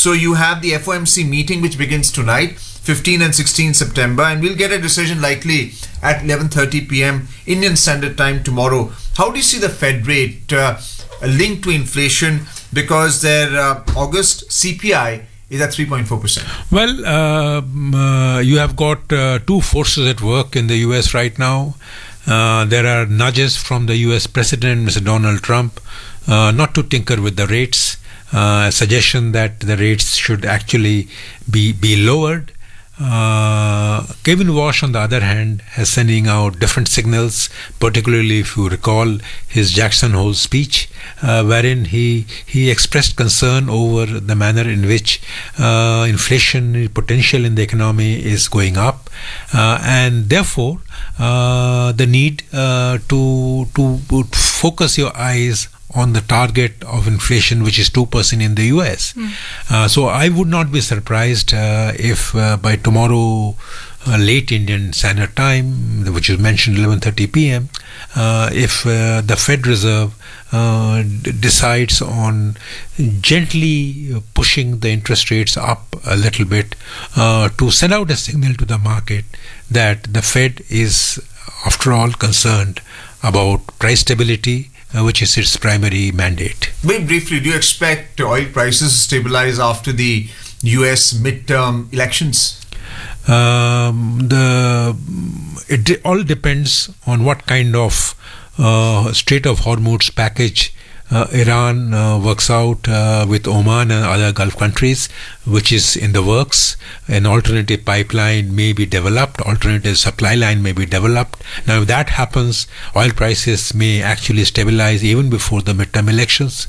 So you have the FOMC meeting which begins tonight, 15 and 16 September, and we'll get a decision likely at 11:30 p.m. Indian Standard Time tomorrow. How do you see the Fed rate linked to inflation, because their August CPI is at 3.4%? Well, you have got two forces at work in the US right now. There are nudges from the US President, Mr. Donald Trump, not to tinker with the rates, a suggestion that the rates should actually be lowered. Kevin Walsh, on the other hand, is sending out different signals, particularly if you recall his Jackson Hole speech, wherein he expressed concern over the manner in which inflation potential in the economy is going up, and therefore the need to focus your eyes on the target of inflation, which is 2% in the US. So I would not be surprised if by tomorrow late Indian Standard Time, which is mentioned 11:30 p.m., if the Fed Reserve decides on gently pushing the interest rates up a little bit to send out a signal to the market that the Fed is, after all, concerned about price stability, which is its primary mandate. Very briefly, do you expect oil prices to stabilize after the US midterm elections? It all depends on what kind of Strait of Hormuz package Iran works out with Oman and other Gulf countries, which is in the works. An alternative pipeline may be developed, alternative supply line may be developed. Now, if that happens, oil prices may actually stabilize even before the midterm elections.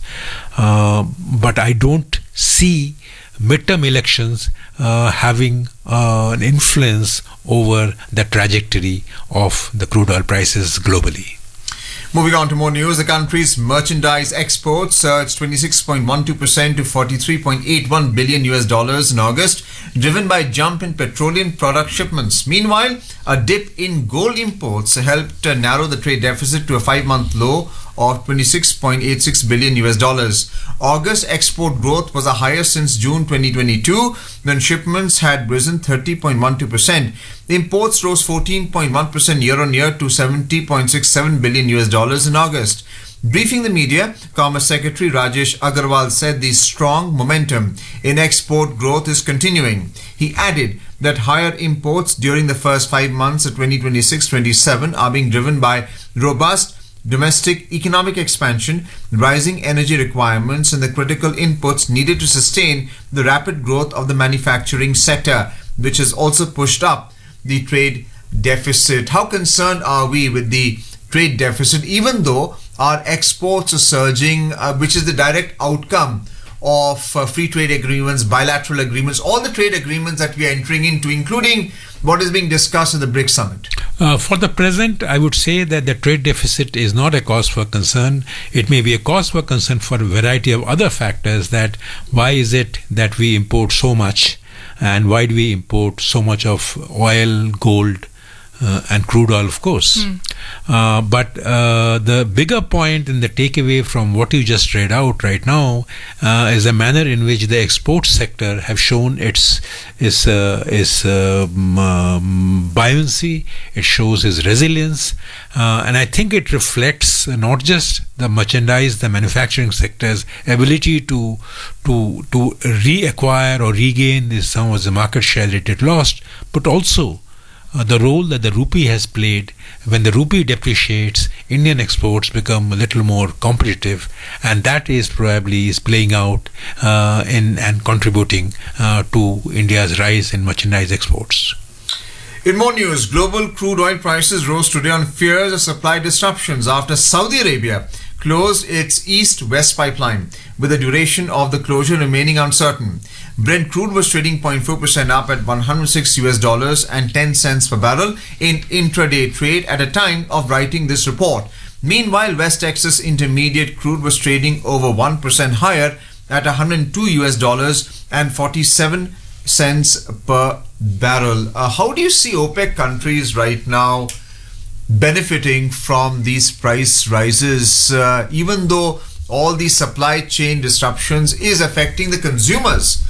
But I don't see midterm elections having an influence over the trajectory of the crude oil prices globally. Moving on to more news, the country's merchandise exports surged 26.12% to 43.81 billion US dollars in August, driven by a jump in petroleum product shipments. Meanwhile, a dip in gold imports helped narrow the trade deficit to a 5-month low of 26.86 billion US dollars. August export growth was the highest since June 2022, when shipments had risen 30.12%. Imports rose 14.1% year-on-year to 70.67 billion US dollars in August. Briefing the media, Commerce Secretary Rajesh Agarwal said the strong momentum in export growth is continuing. He added that higher imports during the first 5 months of 2026-27 are being driven by robust domestic economic expansion, rising energy requirements, and the critical inputs needed to sustain the rapid growth of the manufacturing sector, which has also pushed up the trade deficit. How concerned are we with the trade deficit, even though our exports are surging, which is the direct outcome of free trade agreements, bilateral agreements, all the trade agreements that we are entering into, including what is being discussed at the BRICS summit? For the present, I would say that the trade deficit is not a cause for concern. It may be a cause for concern for a variety of other factors. That why is it that we import so much, and why do we import so much of oil, gold, and crude oil, of course. But the bigger point and the takeaway from what you just read out right now is the manner in which the export sector have shown its buoyancy. It shows its resilience, and I think it reflects not just the merchandise, the manufacturing sector's ability to reacquire or regain some of the market share that it lost, but also the role that the rupee has played. When the rupee depreciates, Indian exports become a little more competitive, and that is probably playing out and contributing to India's rise in merchandise exports. In more news, global crude oil prices rose today on fears of supply disruptions after Saudi Arabia closed its east-west pipeline, with the duration of the closure remaining uncertain. Brent crude was trading 0.4% up at $106.10 per barrel in intraday trade at a time of writing this report. Meanwhile, West Texas Intermediate crude was trading over 1% higher at $102.47 per barrel. How do you see OPEC countries right now benefiting from these price rises, even though all these supply chain disruptions is affecting the consumers